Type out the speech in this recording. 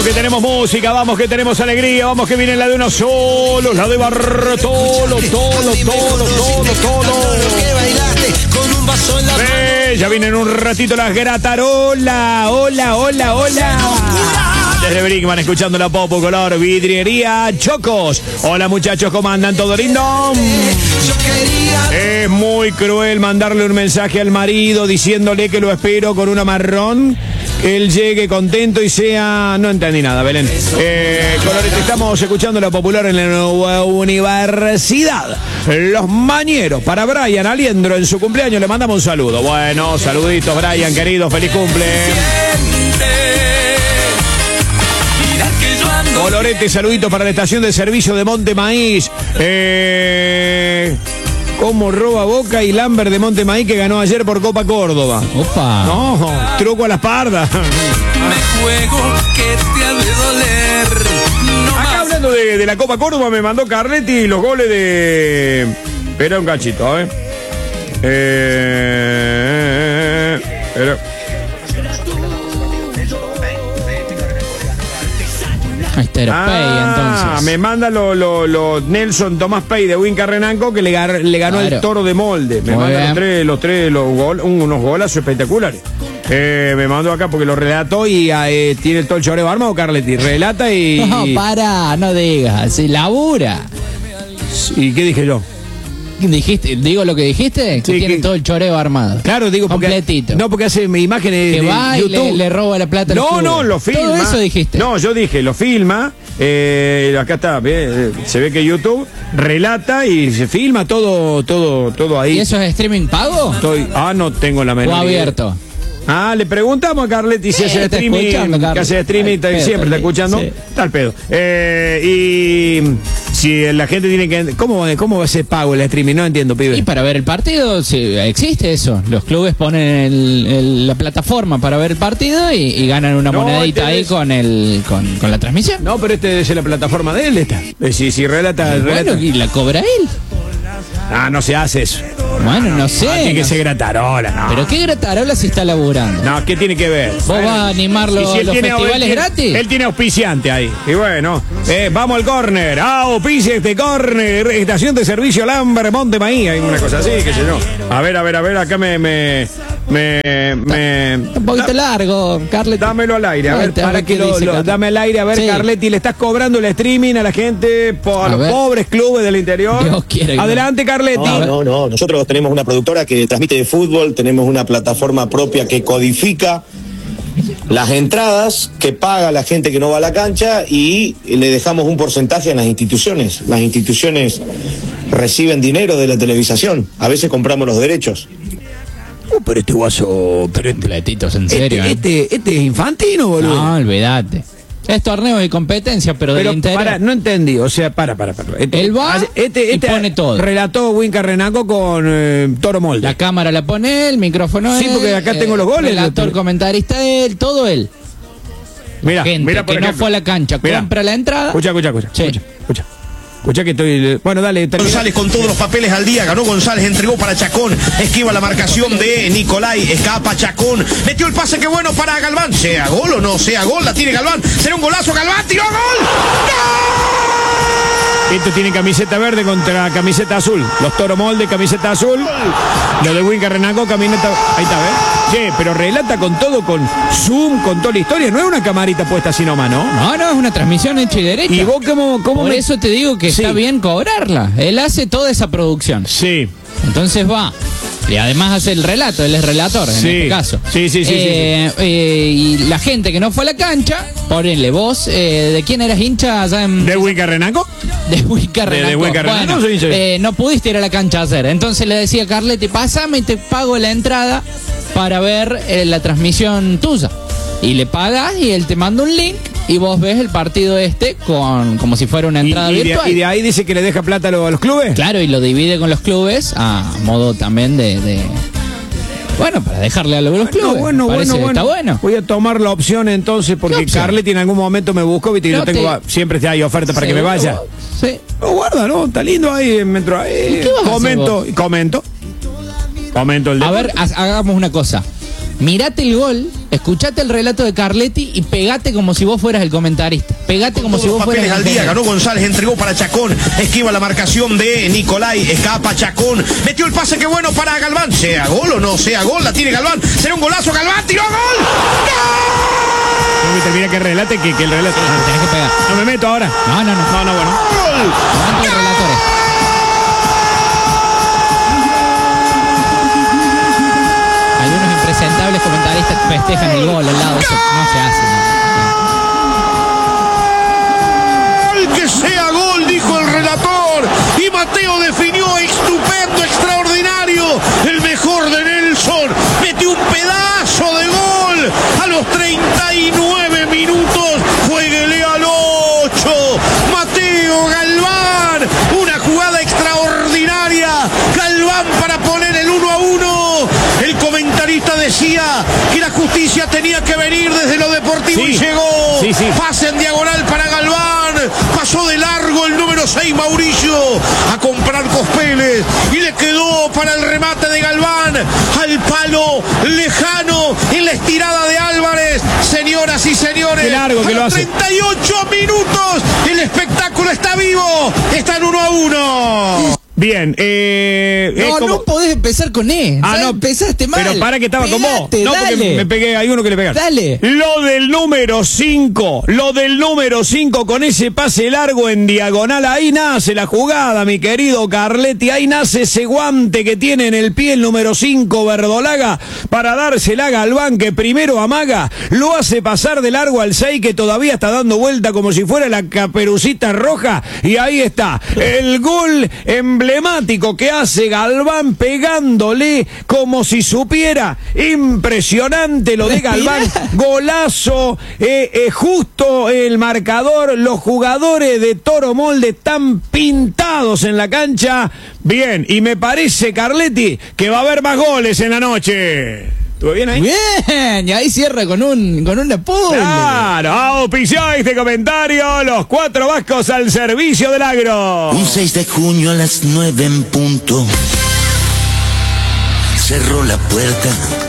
Vamos que tenemos música, vamos que tenemos alegría, vamos que viene la de unos solos, la de Bartolo, todo. Ya vienen un ratito las Gratarola. Hola. Desde Brinkman, escuchando la Popo Color, Vidriería Chocos. Hola muchachos, ¿cómo andan? ¿Todo lindo? Es muy cruel mandarle un mensaje al marido diciéndole que lo espero con una marrón, que él llegue contento y sea... No entendí nada, Belén. Colores, estamos escuchando la popular en la nueva universidad. Los Mañeros, para Brian Aliendro en su cumpleaños, le mandamos un saludo. Bueno, saluditos, Brian, querido, feliz cumple. Colorete, saluditos para la estación de servicio de Monte Maíz. Como roba Boca y Lambert de Monte Maíz, que ganó ayer por Copa Córdoba. Opa. No, truco a la espalda. Me juego que te ha de doler. No acá más. hablando de la Copa Córdoba, me mandó Carletti los goles de... Espera un cachito, Entonces. Me manda los Nelson Tomás Pay de Winca Renanco, que le ganó el Toro de Molde. Me manda unos golazos espectaculares. Me mandó acá porque lo relató y tiene todo el choreo armado, Carletti. Relata y... No, no digas, se labura. ¿Y qué dije yo? ¿Dijiste? ¿Digo lo que dijiste? Que tiene todo el choreo armado. Claro, digo porque... Completito. No, porque hace imágenes que de va YouTube. Y le roba la plata. No, lo filma. Todo eso dijiste. No, yo dije, lo filma. Acá está, se ve que YouTube relata y se filma todo ahí. ¿Y eso es streaming pago? No tengo la menor ¿O abierto? Le preguntamos a Carletti si hace streaming, que hace streaming, siempre está escuchando, sí. Está al pedo. Y si la gente tiene que... ¿Cómo va a ser pago el streaming? No entiendo, pibe. Y para ver el partido, sí, existe eso. Los clubes ponen la plataforma para ver el partido y ganan una monedita ahí con la transmisión. No, pero es la plataforma de él, esta. Si relata... Bueno, y la cobra él. No se hace eso. Bueno, no sé. Tiene que ser Gratarola, no. ¿Pero qué Gratarola si está laburando? No, ¿qué tiene que ver? ¿Vos vas a animar los festivales gratis? Él tiene auspiciante ahí. Y bueno, vamos al córner. Auspicia este córner. Estación de servicio Lambert, Monte Maíz. Hay una cosa así, qué sé yo. A ver, acá un poquito largo, Carletti. Dámelo al aire, a ver, para que dame al aire, a ver, sí. Carletti, le estás cobrando el streaming a la gente, a los pobres clubes del interior. Dios quiere, adelante, Carletti. No, nosotros tenemos una productora que transmite de fútbol, tenemos una plataforma propia que codifica las entradas, que paga la gente que no va a la cancha y le dejamos un porcentaje a las instituciones. Las instituciones reciben dinero de la televisación, a veces compramos los derechos. Pero este guaso... Completitos, en serio. Este es infantino, boludo. No, olvidate. Es torneo de competencia, pero del interior. No entendí, o sea, para. Él va y pone todo. Relató Winca Renaco con Toro Molde. La cámara la pone él, micrófono él. Sí, porque acá tengo los goles. Relator, comentarista él, todo él. Mira, gente por que ejemplo, no fue a la cancha, compra la entrada. Escucha. Sí. Escucha que estoy... Bueno, dale. González con todos los papeles al día. Ganó González, entregó para Chacón. Esquiva la marcación de Nicolai. Escapa Chacón. Metió el pase, que bueno, para Galván. Sea gol o no sea gol, la tiene Galván. Será un golazo, Galván. ¡Tiró gol! ¡Gol! Esto tiene camiseta verde contra camiseta azul. Los Toro Molde, camiseta azul. Lo de Winca Renaco, camiseta... Ahí está, ¿ves? Che, pero relata con todo, con Zoom, con toda la historia. No es una camarita puesta así nomás, ¿no? No, es una transmisión hecha y derecha. ¿Y vos cómo Por eso te digo que está bien cobrarla. Él hace toda esa producción. Sí. Entonces va. Y además hace el relato, él es relator en este caso. Sí. Y la gente que no fue a la cancha, ponenle vos, ¿de quién eras hincha allá en... ¿De Winca Renaco? De Winca Renaco. De Winca Renaco. Bueno, no pudiste ir a la cancha ayer. Entonces le decía a Carletti, pásame y te pago la entrada para ver la transmisión tuya. Y le pagas y él te manda un link y vos ves el partido como si fuera una entrada virtual. ¿Y de ahí dice que le deja plata a los clubes? Claro, y lo divide con los clubes a modo también de bueno, para dejarle a los clubes. Bueno. Está bueno. Voy a tomar la opción entonces, porque Carletti en algún momento me buscó, viste, yo tengo siempre hay oferta para que me vaya. Sí. No, guarda, ¿no? Está lindo ahí, me entro ahí. ¿Y qué vas a hacer vos? Comento el de... A ver, hagamos una cosa. mirate el gol, escuchate el relato de Carletti y pegate como si vos fueras el comentarista. Pegate como si vos fueras el al día, ganó González, entregó para Chacón, esquiva la marcación de Nicolai, escapa Chacón, metió el pase que bueno para Galván, sea gol o no sea gol, la tiene Galván, será un golazo, Galván, tiró gol. No me termina que relate, que el relato. Tenés que pegar. No me meto ahora. No, bueno. Momento de relatores. Algunos impresentables comentaristas festejan el gol al lado. Eso no se hace. ¡Gol! ¡Que sea gol! Dijo el relator. Y Mateo definió estupendo, extraordinario. El mejor de Nelson. Metió un pedazo de gol a los 39 minutos. Jueguele al 8. Mateo Galván. Una jugada extraordinaria. Galván para poner el 1-1. El comentarista decía que la justicia tenía que venir desde lo deportivo y llegó. Sí. Pase en diagonal para Galván. Pasó de largo el número 6 Mauricio a comprar Cospeles y le quedó para el remate de Galván al palo lejano en la estirada de Álvarez. Señoras y señores, qué largo que lo hace. 38 minutos. El espectáculo está vivo. Están 1-1. Bien, No podés empezar con él. Ah, no, empezaste mal. Pero para que estaba con vos. No, dale. porque me pegué, hay uno que le pegaron. Dale. Lo del número 5 con ese pase largo en diagonal, ahí nace la jugada, mi querido Carletti, ahí nace ese guante que tiene en el pie el número 5 Verdolaga para dársela a Galván, que primero amaga, lo hace pasar de largo al 6 que todavía está dando vuelta como si fuera la Caperucita Roja, y ahí está, el gol emblemático que hace Galván pegándole como si supiera. Impresionante lo de Galván, golazo, justo el marcador, los jugadores de Toro Molde están pintados en la cancha. Bien, y me parece, Carletti, que va a haber más goles en la noche. ¿Estuvo bien ahí? Bien, y ahí cierra con un apunte. Claro, auspició este comentario los 4 vascos al servicio del agro. Un 6 de junio a las 9 en punto. Cerró la puerta